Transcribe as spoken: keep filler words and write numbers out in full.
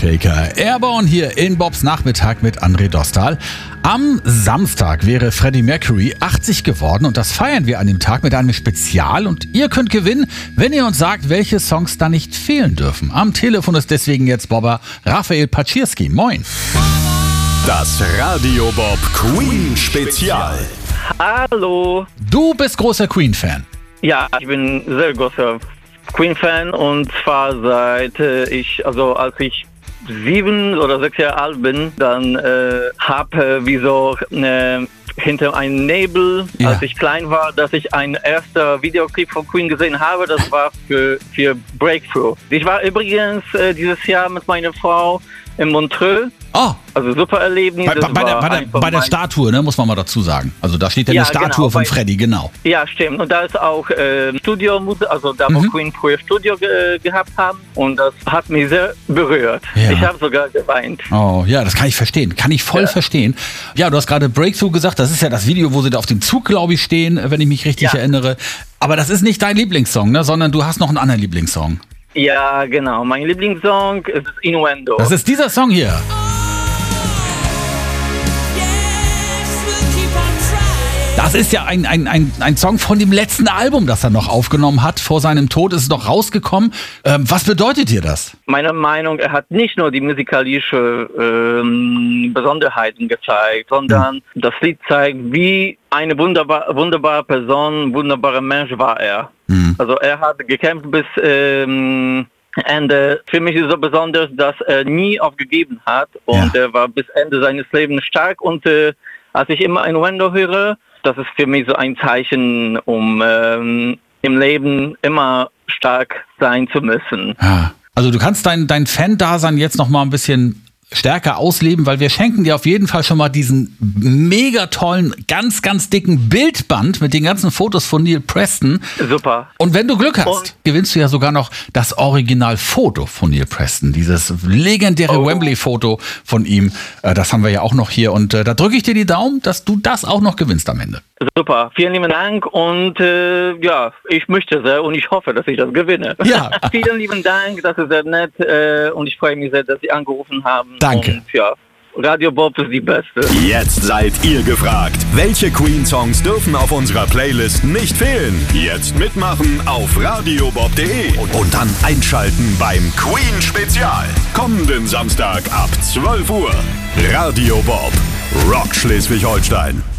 Shaker. Airborne hier in Bobs Nachmittag mit André Dostal. Am Samstag wäre Freddie Mercury achtzig geworden und das feiern wir an dem Tag mit einem Spezial. Und ihr könnt gewinnen, wenn ihr uns sagt, welche Songs da nicht fehlen dürfen. Am Telefon ist deswegen jetzt Bobber Raphael Paczyrski. Moin. Das Radio Bob Queen Spezial. Hallo. Du bist großer Queen-Fan. Ja, ich bin sehr großer Queen-Fan und zwar seit äh, ich, also als ich sieben oder sechs Jahre alt bin, dann äh, habe äh, wie so äh, hinter einem Nebel, Ja. als ich klein war, dass ich ein erster Videoclip von Queen gesehen habe. Das war für, für Breakthrough. Ich war übrigens äh, dieses Jahr mit meiner Frau in Montreux. Oh, Also super Erlebnis. bei, Das bei, der, war bei, der, einfach bei der mein- Statue, ne, muss man mal dazu sagen. Also da steht ja, Ja, eine Statue genau, von bei- Freddie, genau. Ja, stimmt. Und da ist auch äh, Studio, also da wo Mhm. Queen früher Studio ge gehabt haben. Und das hat mich sehr berührt. Ja. Ich habe sogar geweint. Oh, ja, das kann ich verstehen. Kann ich voll Ja. verstehen. Ja, du hast gerade Breakthrough gesagt. Das ist ja das Video, wo sie da auf dem Zug, glaube ich, stehen, wenn ich mich richtig Ja. erinnere. Aber das ist nicht dein Lieblingssong, ne, sondern du hast noch einen anderen Lieblingssong. Ja, genau. Mein Lieblingssong ist Innuendo. Das ist dieser Song hier. Das ist ja ein, ein, ein, ein Song von dem letzten Album, das er noch aufgenommen hat. Vor seinem Tod ist es noch rausgekommen. Ähm, was bedeutet dir das? Meiner Meinung nach, er hat nicht nur die musikalische ähm, Besonderheiten gezeigt, sondern das Lied zeigt, wie eine wunderbar, wunderbare Person, wunderbarer Mensch war er. Mhm. Also er hat gekämpft bis ähm, Ende. Für mich ist es so besonders, dass er nie aufgegeben hat und Ja. er war bis Ende seines Lebens stark. Und äh, als ich immer Innuendo höre, das ist für mich so ein Zeichen, um ähm, im Leben immer stark sein zu müssen. Ja. Also du kannst dein, dein Fan-Dasein jetzt noch mal ein bisschen stärker ausleben, weil wir schenken dir auf jeden Fall schon mal diesen mega tollen, ganz, ganz dicken Bildband mit den ganzen Fotos von Neil Preston. Super. Und wenn du Glück hast, Und- gewinnst du ja sogar noch das Originalfoto von Neil Preston. Dieses legendäre Oh. Wembley-Foto von ihm. Äh, Das haben wir ja auch noch hier. Und äh, da drücke ich dir die Daumen, dass du das auch noch gewinnst am Ende. Super, vielen lieben Dank und äh, ja, ich möchte sehr und ich hoffe, dass ich das gewinne. Ja. Vielen lieben Dank, das ist sehr nett äh, und ich freue mich sehr, dass Sie angerufen haben. Danke. Und ja, Radio Bob ist die Beste. Jetzt seid ihr gefragt. Welche Queen-Songs dürfen auf unserer Playlist nicht fehlen? Jetzt mitmachen auf radiobob punkt de und, und dann einschalten beim Queen Spezial. Kommenden Samstag ab zwölf Uhr. Radio Bob, Rock Schleswig-Holstein.